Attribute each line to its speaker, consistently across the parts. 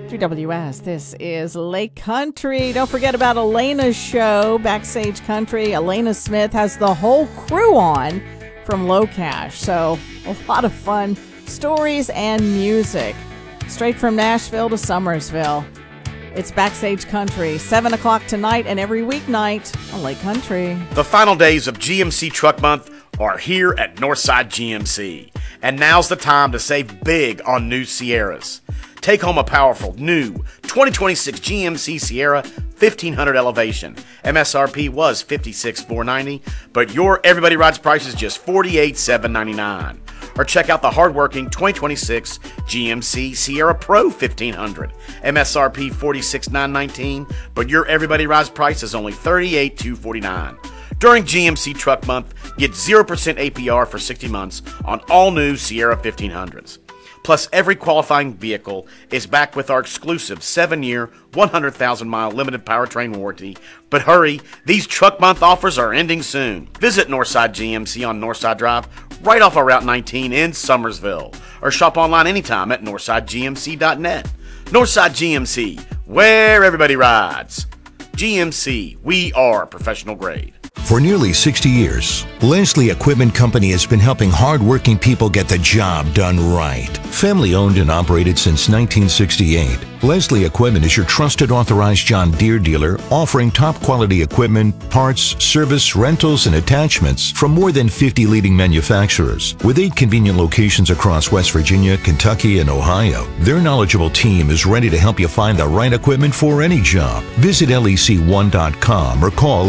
Speaker 1: GWS, this is Lake Country. Don't forget about Elena's show, Backstage Country. Elena Smith has the whole crew on from Low Cash. So a lot of fun stories and music. Straight from Nashville to Summersville. It's Backstage Country, 7 o'clock tonight and every weeknight on Lake Country.
Speaker 2: The final days of GMC Truck Month are here at Northside GMC. And now's the time to save big on new Sierras. Take home a powerful, new 2026 GMC Sierra 1500 Elevation. MSRP was $56,490, but your Everybody Rides price is just $48,799. Or check out the hardworking 2026 GMC Sierra Pro 1500. MSRP $46,919, but your Everybody Rides price is only $38,249. During GMC Truck Month, get 0% APR for 60 months on all new Sierra 1500s. Plus, every qualifying vehicle is backed with our exclusive 7-year, 100,000-mile limited powertrain warranty. But hurry, these Truck Month offers are ending soon. Visit Northside GMC on Northside Drive, right off of Route 19 in Summersville. Or shop online anytime at northsidegmc.net. Northside GMC, where everybody rides. GMC, we are professional grade.
Speaker 3: For nearly 60 years, Leslie Equipment Company has been helping hardworking people get the job done right. Family owned and operated since 1968, Leslie Equipment is your trusted authorized John Deere dealer, offering top quality equipment, parts, service, rentals, and attachments from more than 50 leading manufacturers. With 8 convenient locations across West Virginia, Kentucky, and Ohio, their knowledgeable team is ready to help you find the right equipment for any job. Visit lec1.com or call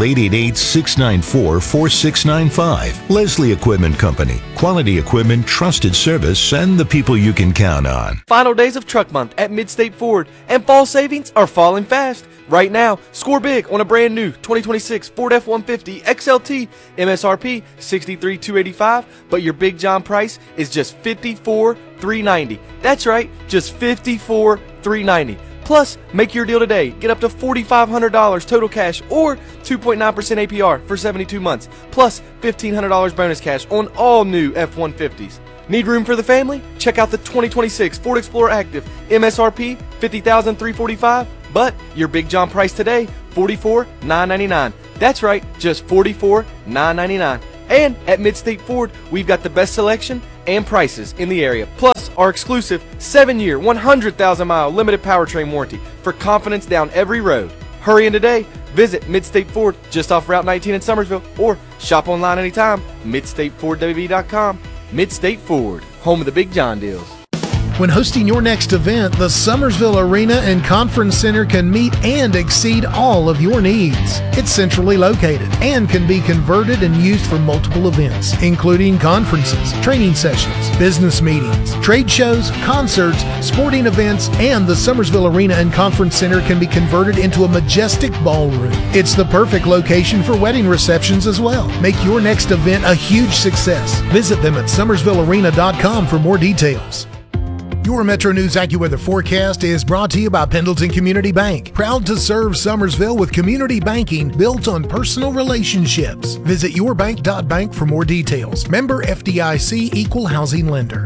Speaker 3: 888-694-4695. Leslie Equipment Company. Quality equipment, trusted service, and the people you can count on.
Speaker 4: Final days of Truck Month at Midstate Ford, and fall savings are falling fast. Right now, score big on a brand new 2026 Ford F-150 XLT, MSRP $63,285, but your Big John price is just $54,390. That's right, just $54,390. Plus, make your deal today. Get up to $4,500 total cash or 2.9% APR for 72 months, plus $1,500 bonus cash on all new F-150s. Need room for the family? Check out the 2026 Ford Explorer Active, MSRP $50,345, but your Big John price today, $44,999. That's right, just $44,999. And at Midstate Ford, we've got the best selection and prices in the area, plus our exclusive 7-year, 100,000-mile limited powertrain warranty for confidence down every road. Hurry in today. Visit Midstate Ford just off Route 19 in Summersville, or shop online anytime, MidstateFordWB.com. Midstate Ford, home of the Big John deals.
Speaker 5: When hosting your next event, the Summersville Arena and Conference Center can meet and exceed all of your needs. It's centrally located and can be converted and used for multiple events, including conferences, training sessions, business meetings, trade shows, concerts, sporting events, and the Summersville Arena and Conference Center can be converted into a majestic ballroom. It's the perfect location for wedding receptions as well. Make your next event a huge success. Visit them at summersvillearena.com for more details. Your Metro News AccuWeather forecast is brought to you by Pendleton Community Bank. Proud to serve Summersville with community banking built on personal relationships. Visit yourbank.bank for more details. Member FDIC Equal Housing Lender.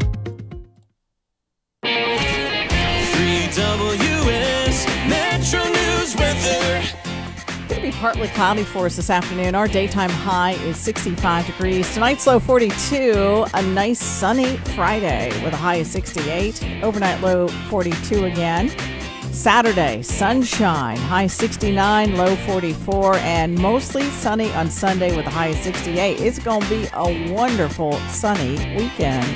Speaker 6: 3WS Metro News weather.
Speaker 1: It's going to be partly cloudy for us this afternoon. Our daytime high is 65 degrees. Tonight's low 42. A nice sunny Friday with a high of 68. Overnight low 42 again. Saturday, sunshine, high 69, low 44, and mostly sunny on Sunday with a high of 68. It's going to be a wonderful sunny weekend.